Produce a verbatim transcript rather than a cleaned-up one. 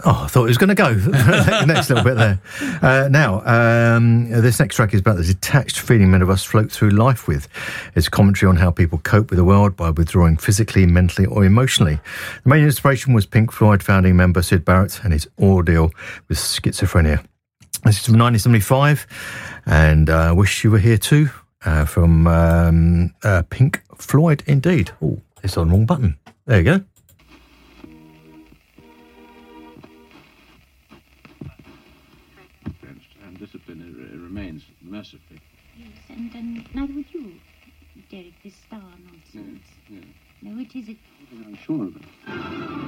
Oh, I thought it was going to go. Next little bit there. Uh, now, um, this next track is about the detached feeling many of us float through life with. It's commentary on how people cope with the world by withdrawing physically, mentally or emotionally. The main inspiration was Pink Floyd founding member Syd Barrett and his ordeal with schizophrenia. This is from nineteen seventy-five, and I uh, wish you were here too, uh, from um, uh, Pink Floyd indeed. Oh, it's on the wrong button. There you go. And discipline it remains mercifully. Yes, and, and neither would you, Derek, this star nonsense. Yeah, yeah. No, it isn't. I'm sure of it.